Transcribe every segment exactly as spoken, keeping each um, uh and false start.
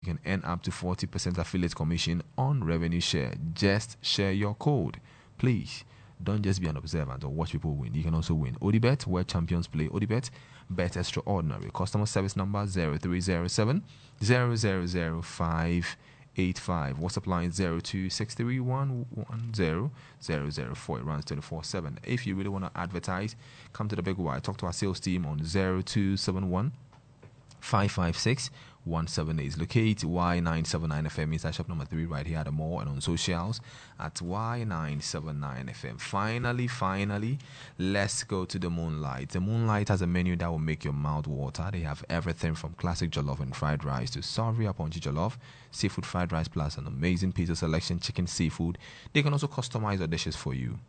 You can earn up to forty percent affiliate commission on revenue share. Just share your code. Please, don't just be an observant or watch people win. You can also win. ODIBET, where champions play. ODIBET, bet extraordinary. Customer service number zero three zero seven, zero zero zero five eight five. WhatsApp line zero two six three one one zero zero zero four. It runs twenty-four seven. If you really want to advertise, come to the Big Y. Talk to our sales team on zero two seven one five five six one seven eight. Locate Y nine seven nine F M inside shop number three right here at the mall, and on socials at Y nine seven nine F M. Finally, finally, let's go to the Moonlight. The Moonlight has a menu that will make your mouth water. They have everything from classic jollof and fried rice to savory aponchi jollof, seafood fried rice, plus an amazing pizza selection, chicken, seafood. They can also customize their dishes for you.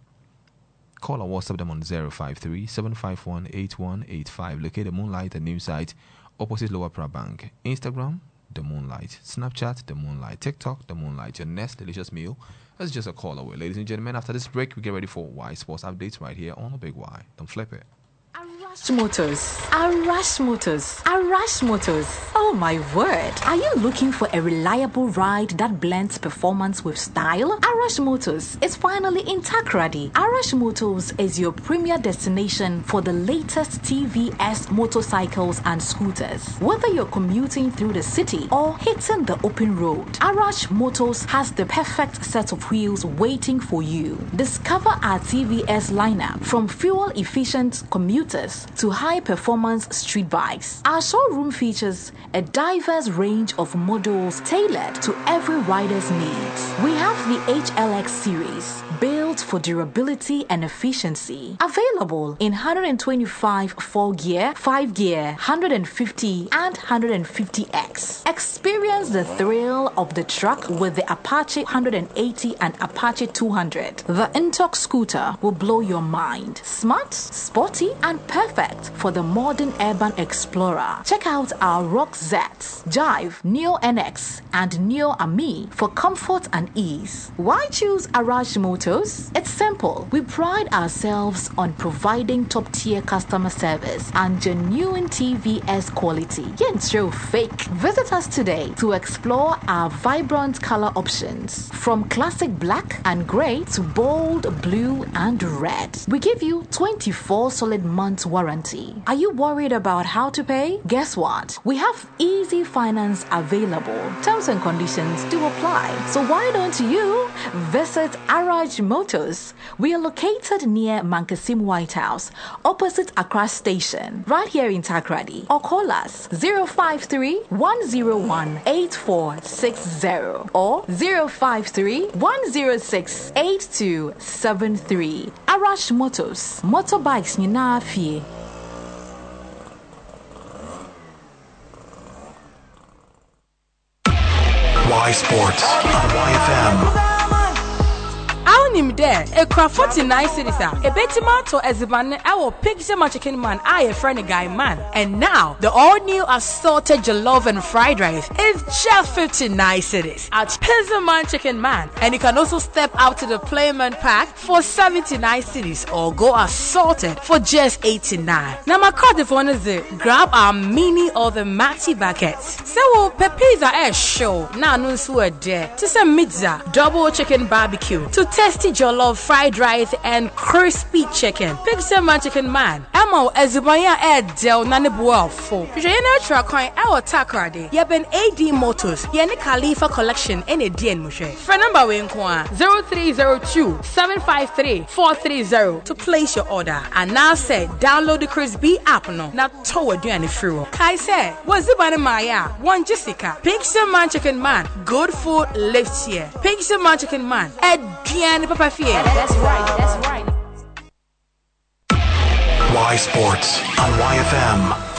Call or WhatsApp them on zero five three seven five one eight one eight five. Locate the Moonlight, a new site opposite Lower Pra Bank. Instagram, The Moonlight. Snapchat, The Moonlight. TikTok, The Moonlight. Your next delicious meal is just a call away. Ladies and gentlemen, after this break, we get ready for Y Sports updates right here on the Big Y. Don't flip it. Arash Motors, Arash Motors, Arash Motors. Oh my word. Are you looking for a reliable ride that blends performance with style? Arash Motors is finally in Takoradi. Arash Motors is your premier destination for the latest T V S motorcycles and scooters. Whether you're commuting through the city or hitting the open road, Arash Motors has the perfect set of wheels waiting for you. Discover our T V S lineup from fuel-efficient commuters to high-performance street bikes. Our showroom features a diverse range of models tailored to every rider's needs. We have the H L X series, built for durability and efficiency. Available in one twenty-five four-gear, five-gear, one fifty, and one fifty X. Experience the thrill of the truck with the Apache one eighty and Apache two hundred. The Intox scooter will blow your mind. Smart, sporty, and perfect for the modern urban explorer. Check out our Rock Z, Jive, Neo N X, and Neo Ami for comfort and ease. Why choose Arash Motors? It's simple. We pride ourselves on providing top-tier customer service and genuine T V S quality. Yentro fake. Visit us today to explore our vibrant color options, from classic black and gray to bold blue and red. We give you twenty-four solid months warranty. Are you worried about how to pay? Guess what? We have easy finance available. Terms and conditions do apply. So why don't you visit Arash Motors? We are located near Mankasim White House, opposite Accra Station, right here in Takoradi. Or call us zero five three one zero one eight four six zero or zero five three one zero six eight two seven three. Arash Motors, motorbikes nyinaa fie. Y Sports on Y F M. Him there, a craft forty-nine cities. A betty to Eziban, our Pixie Chicken Man, I a friendly guy man. And now, the all new assorted jollof and fried rice is just fifty-nine cities at Pixie Chicken Man. And you can also step out to the Playman Pack for seventy-nine cities or go assorted for just eighty-nine. Now, my card if one is it, grab our mini or the maxi buckets. So, we'll pepeza air show. Now, no sweat there. To some pizza, double chicken barbecue, to tasty jollof, fried rice, and crispy chicken. Pixie Man Chicken Man. Amo Ezubaya Air Del Nanibuel Fo. Jayana Tracoin, our Takoradi. Yaben A D Motors. Yani Khalifa Collection. Any D N Mushe. For number Winkwa zero three zero two seven five three four three zero to place your order. And now say download the Crispy app no. Not toward you any free. Kai say, what's the banner Maya? One Jessica. Pixie Man Chicken Man. Good food lives here. Pixie Man Chicken Man. Ed Diane Papa Fie. That's right, that's right. Y Sports on Y F M.